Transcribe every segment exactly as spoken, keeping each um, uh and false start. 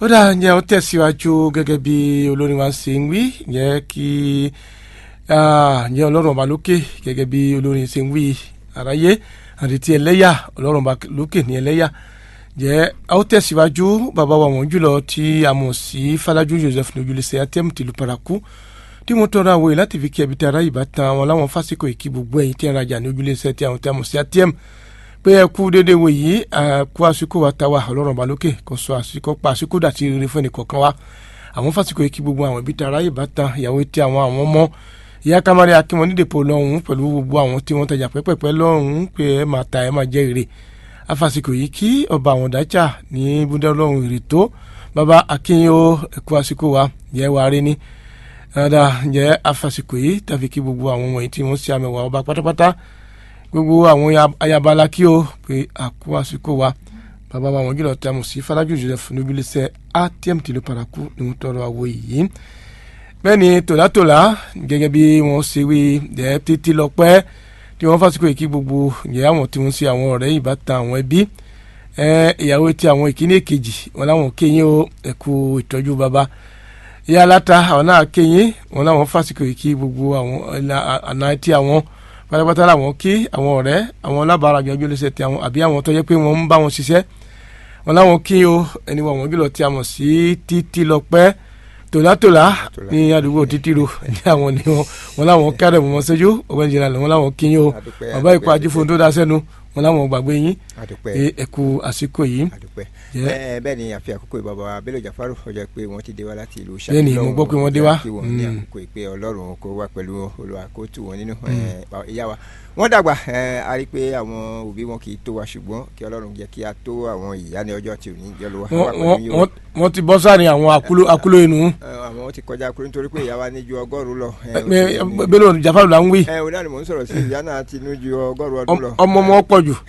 ó dáa ǹjẹ́ ó tẹ̀síwájú gẹ́gẹ́ bí olórin wa ṣe ń wí ǹjẹ́ kí ǹjẹ́ ọlọ́run ọba lókè gẹ́gẹ́ bí olórin ṣe ń wí àráyé àdètí ẹlẹ́yà ọlọ́run ọba lókè ní ẹlẹ́yà ǹjẹ́ ó tẹ̀síwájú bàbá wa wọ́n jùlọ tí a mọ̀ sí Fọlájú Joseph ní ojúlẹ̀sẹ̀ atẹ́m tìlú Paraku tí wọ́n tọrọ àwòye láti fi kí ẹbí tí ara ìbátan àwọn láwọn fásitì ìkí gbogbo ẹ̀yìn tí ń rajà ní ojúlẹ̀sẹ̀ tí àwọn tí a mọ̀ sí atẹ́m pé ẹ kú déédéé wo yìí kú àsìkò wa ta wa ọlọ́run ọba lókè kò sọ àsìkò pa àsìkò dàtí rere fún ẹnìkọ̀ọ̀kan wa àwọn fásitì ìkí gbogbo àwọn ẹbí tí ara ìbátan ìyàwó tí àwọn àwọn ọmọ ìyá kamari akínwọn nídèpọ̀ lọ́hùn pẹ̀lú gbogbo àwọn tí wọ́n tajà pẹ́pẹ́pẹ́ lọ́hùn pé ẹ máa ta ẹ máa jẹ́ èrè afásitì yìí kí ọba àwọn dájà ní búdẹ́ lọ́hùn èrè tó bàbá akínyó ẹ̀kú àsìkò wa yẹ wà rí ni dáadáa ǹjẹ́ afásitì yìí tàbí kí gbogbo àwọn wọ̀nyí tí wọ́n ṣe àmẹ́wà ọba pátápátá gbogbo àwọn ayabala kí o pé àkú àsìkò wa bàbá wa wọn jùlọ tí a mọ̀ sí Fọlájú Joseph níbilẹ̀sẹ̀ atm tìlú Paraku ni wọ́n tọrọ àwọ̀ yìí bẹ́ẹ̀ ni tòlátòlá gẹ́gẹ́ bí wọ́n ṣe wí jẹ́ títí lọ pẹ́ tí wọ́n fásitì èkí gbogbo ìyá àwọn tí wọ́n ṣe àwọn ọ̀rẹ́ ìbátan àwọn ẹbí ìyàwó tí àwọn ìkíní èkejì wọn láwọn kéyìn ó ẹ̀kú ìtọ́jú bàbá ìyá aláta àwọn náà kéyìn wọn láwọn fásitì èkí gbogbo àwọn àná tí àwọn pátápátá làwọn kí àwọn ọ̀rẹ́ àwọn alábàárà gbẹ́jọ́ lẹ́sẹ̀ tí àwọn àbí àwọn tó yẹ pé wọ́n ń bá wọn ṣiṣẹ́ wọn láwọn kí o ẹni wọn jùlọ tí a mọ̀ sí títí lọ pẹ́ tòlátòlá ní àdúgbò títírò ní àwọn ni wọn láwọn kẹrẹ mọ sẹjú ọgbẹni jìnnà wọn láwọn kí yín o bàbá ìkọ ajífo tó dá sẹ́nu wọn láwọn gbàgbé yín ẹkú àsìkò yìí. bẹ́ẹ̀ ni àfi àkókò ìbàbà Bello Jafaru ọjọ́ pé wọ́n ti dé wá láti ìlú Ṣakí. bẹ́ẹ̀ ni mo gbọ́ pé wọ́n dé wá. ní àkókò ìpè Ọlọ́run kó wá pẹ̀lú Olúwa kó tù wọ́n nínú ìyá wa wọ́n dàgbà a rí i pé àwọn òbí wọn kì í tó wa ṣùgbọ́n kí Ọlọ́run jẹ́ kí a tó àwọn ìyá ní ọjọ́ tí ò ní jẹ́ lọ́wọ́. wọ́n ti bọ́ sáré àwọn àkúlò inú. àwọn ti kọjá kúrò nítorí pé ìyá wa ní ju ọgọ́rùn-ún lọ. Bello Jafaru là ń wí. ẹ ò náà ni mò ń sọ̀rọ̀ sí ìyá náà ti ní ju ọgọ́rùn-ún ọdún lọ. ọmọ ọmọ pọ̀ jù.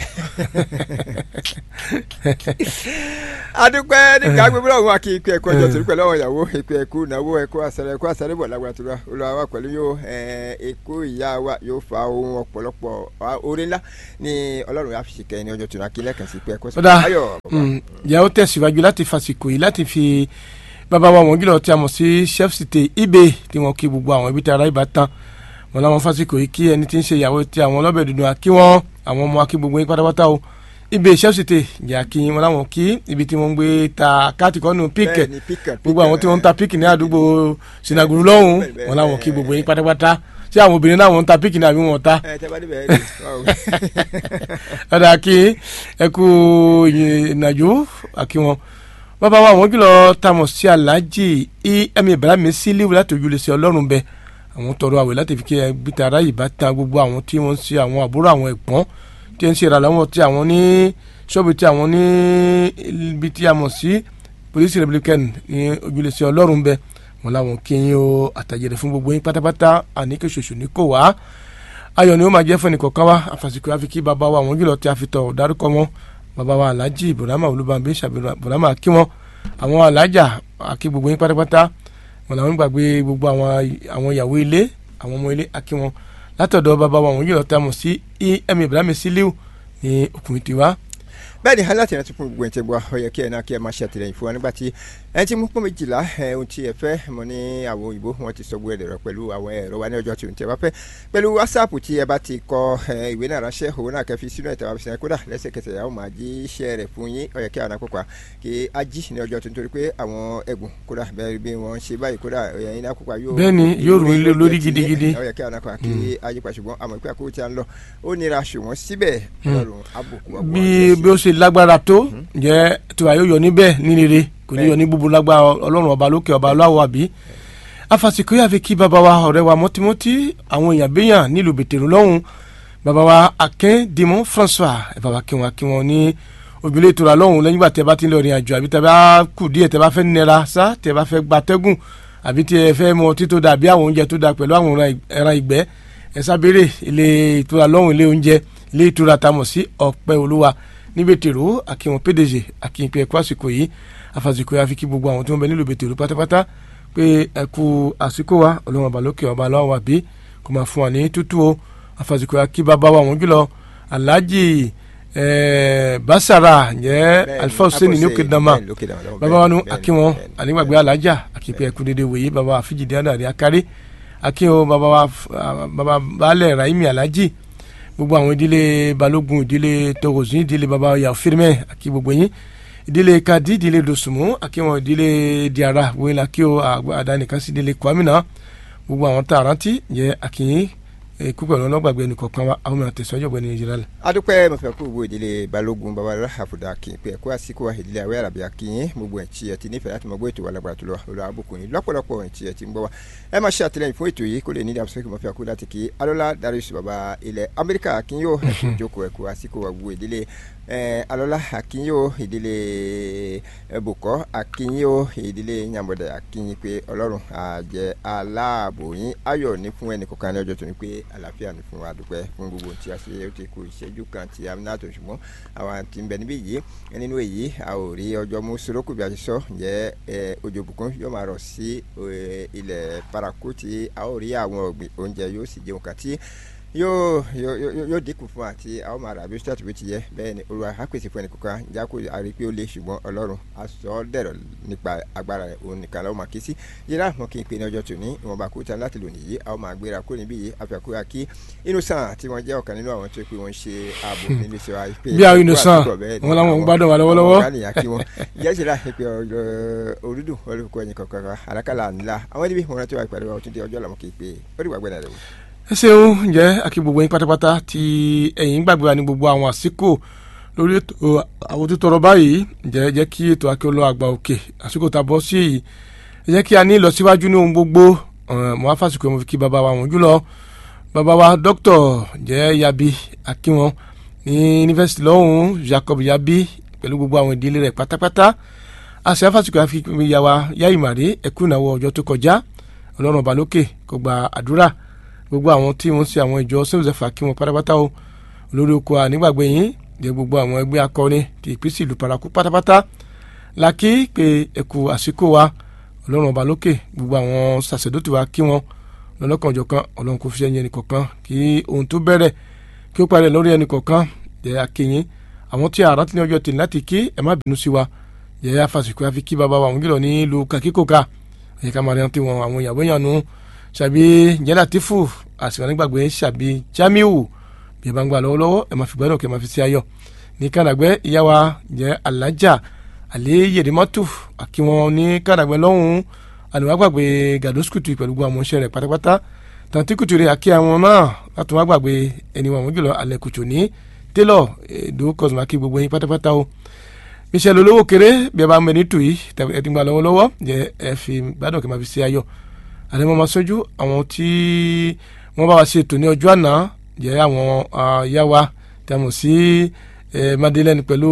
adúpẹ́ nígbà gbogbo àwọn akí ikú ẹ̀kọ́ ọjọ́ torí pẹ̀lú àwọn ìyàwó ikú ẹ̀kú ìnáwó ẹ̀kú àṣẹrẹ ẹ̀kú àṣẹrẹ bọ̀ lágbàtúrà Olúwa wa pẹ̀lú yóò ẹ̀kú ìyá wa yóò fa ohun ọ̀pọ̀lọpọ̀ oore ńlá ní Ọlọ́run yà fi ṣìkẹ́ ní ọjọ́ tó náà kí lẹ́ẹ̀kan sí pé ẹ̀kọ́ sí ayọ̀. ìyàwó tẹ̀síwájú láti fàsìkò yìí láti fi bàbá wa wọn gílọ̀ tí a mọ̀ sí chef cité ibè tí wọ́n kí gbogbo àwọn ibi tí ara ibà tán wọn láwọn fàsìkò yìí kí ẹni tí ń ṣe ìyàwó tí àwọn ọlọ́bẹ̀ dùdú àkí wọn àwọn ọmọ akí gbogbo yín pátápátá o ibè chef cité ìyá kí wọn láwọn kí ibi tí wọ́n ń gbé ta káàtì kọ́nù píkẹ̀ gbogbo àwọn tí wọ́n ń ta píkì ní àdúgbò sinaguru lọ́hùn wọn láwọn kí gbogbo yín pátápátá tí àwọn obìnrin náà wọ́n ń ta píkì ní àbí wọn ta. ọ̀dà kí ẹ kú ìrìnàjò àkí wọn bàbá wa àwọn jùlọ tamọ̀ sí aláàjì ẹ̀mí Ibrahim Sílíù láti ojúlẹ̀sẹ̀ Ọlọ́run bẹ àwọn tọrọ àwẹ̀ láti fi kí ẹ bí tara ìbátan gbogbo àwọn tí wọ́n ń ṣe àwọn àbúrò àwọn ẹ̀gbọ́n tí ń ṣe ìrànlọ́wọ́ tí àwọn ní ṣọ́ọ̀bù tí àwọn ní ibi tí a mọ̀ sí Police Republican ní ojúlẹ̀sẹ̀ Ọlọ́run bẹ wọn làwọn kí yín o àtàjẹrẹ fún gbogbo yín pátápátá àníkè ṣoṣo ní kò wá ayọ̀ ni ó máa jẹ́ fún ẹnìkọ̀ọ̀kan wa àfàsìkò àfi kí bàbá wa àwọn jùlọ tí a fi tọ̀ dárúkọ wọn bàbá wa aláàjì Ibrahim Olúbànbí Ibrahim akí wọn àwọn alájà akí gbogbo yín pátápátá wọn làwọn gbàgbé gbogbo àwọn ìyàwó ilé àwọn ọmọ ilé akí wọn látọ̀dọ̀ bàbá wa àwọn yóò tàmọ̀ sí ẹ̀mí Ibrahim Sílíù ní ọkùnrin tiwa. bẹ́ẹ̀ ni aláàtì náà tún fún gbogbo ẹ̀ tẹ́ gbọ́ ọ yẹ kí ẹ̀ náà kí ẹ máa ṣe àtìlẹyìn fún wa nígbà tí ẹ ti mú pọ́n méjìlá ohun tí ẹ fẹ́ mọ̀ ní àwọn òyìnbó wọn ti sọ gbogbo ẹ̀rọ pẹ̀lú àwọn ẹ̀rọ wa ní ọjọ́ tí òun tẹ́ bá fẹ́ pẹ̀lú wásáàpù tí ẹ bá ti kọ ìwé náà ránṣẹ́ òun náà kẹfì sínú ẹ̀tẹ̀ wá fi sinmi kódà lẹ́sẹ̀kẹsẹ̀ yàwó máa jí iṣẹ́ rẹ̀ fún yín ó yẹ kí àwọn akópa kí á jí ní ọjọ́ tó nítorí pé àwọn ẹ̀gùn kódà bẹ́ẹ̀ bí wọ́n ṣe báyìí kódà ẹ̀yin akópa yóò bẹ́ẹ̀ni yóò rún ilé lórí gidigidi ó yẹ kí àwọn akópa kí á yí pa ṣùgbọ́n àmọ́ pé àkókò tí a ń lọ ó nira ṣùgbọ́n síbẹ̀ Ọlọ́run àbùkù bí bí ó ṣe lágbára tó jẹ́ tiwa yóò yọ níbẹ̀ ní rere kò ní yọ ní búburú lágbára Ọlọ́run ọba lókè ọba aláwọ̀ àbí afàsìkò yà fi kí bàbá wa ọ̀rẹ́ wa mọ́tímọ́tí àwọn èèyàn béèyàn nílùú bètèrè lọ́hùn bàbá wa Akin Dimon François ẹ̀ bàbá kí wọn kí wọn ní ojúlé ìtura lọ́hùn lẹ́yìn ìgbà tẹ́ bá ti ń lọ rìn àjò àbí tẹ́ bá kù díẹ̀ tẹ́ bá fẹ́ nira sá tẹ́ bá fẹ́ gbatẹ́gùn àbí tẹ́ fẹ́ mọ tító dà bí àwọn oúnjẹ tó dà pẹ̀lú àwọn ẹran ìgbẹ́ ẹ̀ sábẹ́rẹ́ ilé ìtura lọ́hùn ilé oúnjẹ ilé ìtura tamọ̀ sí Ọpẹ́ Olúwa ní bètèrè àkíwọn P D G àkíwọn pé ẹ̀kọ́ àsìkò yìí afàsìkò yà fi kí gbogbo àwọn tó ń bẹ nílùú bètèrè pátápátá pé ẹ̀kú àsìkò wa Ọlọ́run ọba lókè ọba aláwọ̀ àbí kò máa fún wa ní tútù o afàsìkò yà kí bàbá wa wọn jùlọ Alhaji basara ǹjẹ́ alifa hussein ní òkè dama bàbá wa nu akínwọn ànígbàgbé alájà àkìpẹ́ ẹ̀kú dédé wòye bàbá wa fíjìdí àdàrí akáré akínwọn bàbá wa bàbá baálẹ̀ rahimi alhaji gbogbo àwọn ìdílé balógun ìdílé torosin ìdílé bàbá yà fírímẹ̀ àkí gbogbo yín ìdílé kadi ìdílé dòsùnmù akínwọn ìdílé diara wòye kí o àdánìkan sí ìdílé kwamina gbogbo àwọn tá a rántí ǹjẹ́ akínyìn kúpẹ̀ lọ́nà gbàgbé ẹnì kọ̀ọ̀kan wa àwọn mìíràn tẹ̀síwájú ọ̀gbẹ́ni nàìjíríà lẹ̀. adúpẹ́ mọ̀fẹ́ kú gbogbo ìdílé balógun babalá àfọ̀dà kìí pé ẹ̀kọ́ àsìkò ìdílé àwẹ̀ àràbí akínyìn gbogbo ẹ̀ǹtí ẹ̀ ti nífẹ̀ẹ́ láti mọ gbọ́ ètò alágbára tó lọ olú àbùkù yín lọ́pọ̀lọpọ̀ ẹ̀ǹtí ẹ̀ ti ń gbọ́ wa ẹ máa ṣe àtìlẹyìn fún ètò yìí kó lè ní ìdàmúsọ́kì mọ̀fẹ́ kú láti kí alọ́lá darius baba ilẹ̀ amẹ́ríkà akínyó ẹ̀kọ́ ìjókòó ẹ̀kọ́ àsìkò gbogbo ìdílé alọ́lá akínyó ìdílé bùkọ́ akínyó ìdílé nyàmbọ̀dẹ̀ akínyìn pé ọlọ́run àjẹ aláàbò yín ayọ̀ ní fún ẹnì kọ̀ọ̀kan ní ọjọ́ tó ní pé àlàáfíà ní fún wa dúpẹ́ fún gbogbo tí a ṣe ó ti kú ìṣẹ́jú kan tí a náà tó ṣùgbọ́n àwọn tí ń bẹ níbí yìí nínú èyí a ò rí ọjọ́ mú soroku bí a ti sọ ǹjẹ́ òjò bùkún yóò máa rọ̀ sí ilẹ̀ paraku tí a ò rí àwọn ọ̀gbìn oúnjẹ yóò sì jẹun kan tí yóò yóò yóò dínkù fún àti àwọn ọmọ àràbí ṣáàtì bó ti yẹ bẹ́ẹ̀ ni olúwa á pèsè fún ẹnì kankan jákò àrí pé ó lé ṣùgbọ́n ọlọ́run á sọ ọ́ dẹ̀rọ̀ nípa agbára rẹ̀ òun nìkan lọ́wọ́ máa ké sí yíra mọ́ kí n pe ní ọjọ́ tòní ìwọ̀nba kó tán láti lò nìyí àwọn máa gbéra kó níbí yìí àfẹ́kúra kí Innocent tí wọ́n jẹ́ ọ̀kan nínú àwọn tó pé wọ́n ṣe ààbò nílé iṣẹ́ wa. bí àwọn Innocent wọn làwọn ń gbádùn wa lọ́wọ́lọ́wọ́. yẹ́sìlá ìpè òrùdù olùkọ́ ẹ̀yìn kọ̀ọ̀kan àlákàlà ńlá àwọn níbi wọn rántí wa ìpàdé wa ọtún dé ọjọ́ làwọn kì í pé ó dìgbà gbẹ́dà rẹ̀ wò. ẹ ṣeun ǹjẹ́ akí gbogbo yín pátápátá tí ẹ̀yin gbàgbé wa ní gbogbo àwọn àsìkò lórí ètò àwọn tó tọrọ báyìí ǹjẹ́ jẹ́ kí ètò akíọlọ àgbà òkè àsìkò tá a bọ́ sí èyí ẹ jẹ́ kí a ní ìlọsíwájú ní ohun gbogbo mo wá fásitì mo fi kí bàbá wa wọn jùlọ bàbá wa dókítà ǹjẹ́ yabi akínwọn ní yunifásitì lọ́hùn Jacob yabi pẹ̀lú gbogbo àwọn ìdílé rẹ̀ pátápátá àṣẹ fásitì àfi yàwá yáìmàrí ẹ̀kú ìnáwó ọjọ́ tó kọjá ọlọ́run ọba lókè kó gba àdúrà gbogbo àwọn tí wọ́n ṣe àwọn ìjọ sẹ́wọ̀sẹ̀fà kí wọ́n pátápátá o olórí oko ànígbàgbé yín jẹ́ gbogbo àwọn ẹgbẹ́ akọni ti ìpínsì ìlú paraku pátápátá làkì pé ẹ̀kú àsìkò wa ọlọ́run ọba lókè gbogbo àwọn sàṣẹ̀dọ́tì wa kí wọ́n lọ́lọ́kanjọ̀kan ọlọ́run kò fi ẹ̀yìn ẹnìkọ̀ọ̀kan kí ohun tó bẹ̀rẹ̀ kí ó parẹ́ lórí ẹnìkọ̀ọ̀kan jẹ́ akéyìn àwọn tí àrà tí ní ọjọ́ tèmi láti kí ẹ má bínú sí wa jẹ́ afásitì àfi kí bàbá wa àwọn gílọ̀ ní ìlú kàkíkòkà ẹ̀yẹ ká máa rántí wọn àwọn ìyàwó yànnú ṣàbí jẹ́lá tífù àsìkò nígbàgbé ṣàbí jamiu bí ẹ bá ń gbà lọ́wọ́lọ́wọ́ ẹ máa fi gbádùn kí ẹ máa fi sí ayọ̀ ní kàdàgbẹ́ ìyá wa jẹ́ alájà àlẹ́ yèdèmọ́tò àkíwọn ní kàdàgbẹ́ lọ́hùn-ún àníwá gbàgbé gàdósùkùtù pẹ̀lú gbogbo àwọn iṣẹ́ rẹ̀ pátápátá tàǹtí kùtù rẹ̀ àkí àwọn náà láti wá gbàgbé ẹni wọn àwọn jùlọ alẹ́ kùtù ní télọ̀ èdò kọ́sùmákì gbogbo yín pátápátá o iṣẹ́ lolówó kéré bí ẹ bá ń bẹ ní tùyí ẹ ti gbà lọ́wọ́lọ́wọ́ jẹ́ ẹ fi gbádùn kí ẹ máa fi sí ayọ̀ àlẹ́ mọ́ máa sọ́jú àwọn tí wọ́n bá wa ṣe ètò ní ọjọ́ àná jẹ́ àwọn ìyá wa tí a mọ̀ sí Madeleine pẹ̀lú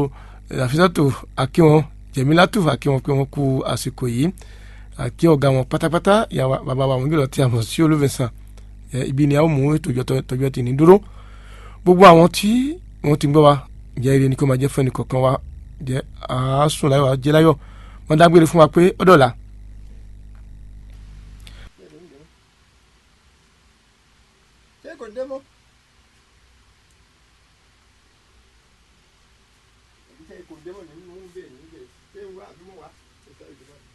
Rafisatu akíwọn Jẹ̀mílátù akíwọn pé wọ́n kú àsìkò yìí àkí ọ̀gá wọn pátápátá ìyàwó bàbá wa wọn gbọ́dọ̀ tí a mọ̀ sí Olúfẹ̀sán ibi ni a ó mú ètò ìtọ́jú ẹtì ní dúró gbogbo àwọn tí wọ́n ti gbọ́ wa jẹ́ eré ni kó máa jẹ́ fún ẹnì kọ̀ọ̀kan wa jẹ́ àásùn láyọ̀ àjẹ́ láyọ̀ wọ́n dágbére fún wa pé ọ̀dọ̀la. Kò dé mọ́. Kò dé mọ́ nínú bẹ́ẹ̀ ní bẹ́ẹ̀ ṣé ń wá àbí mọ́ wá.